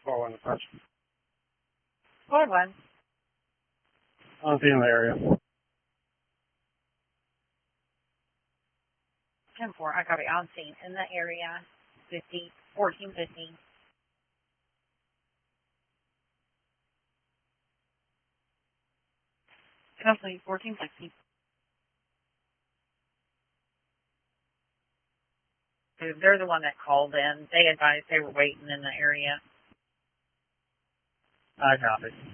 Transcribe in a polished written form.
4-1 approach. 4-1. On the area. 10-4. I copy. On scene in the area. 14-15. Copy. 14-15. They're the one that called in. They advised they were waiting in the area. I copy.